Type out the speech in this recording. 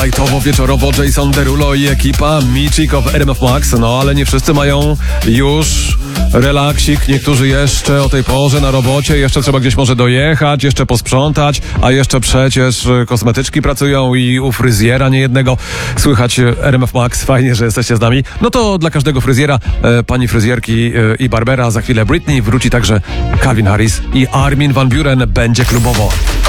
Lajtowo, wieczorowo Jason Derulo i ekipa Michik of RMF Max. No ale nie wszyscy mają już relaksik. Niektórzy jeszcze o tej porze na robocie. Jeszcze trzeba gdzieś może dojechać, jeszcze posprzątać. A jeszcze przecież kosmetyczki pracują i u fryzjera niejednego. Słychać RMF Max. Fajnie, że jesteście z nami. No to dla każdego fryzjera, pani fryzjerki i barbera. Za chwilę Britney. Wróci także Calvin Harris i Armin van Buuren. Będzie klubowo.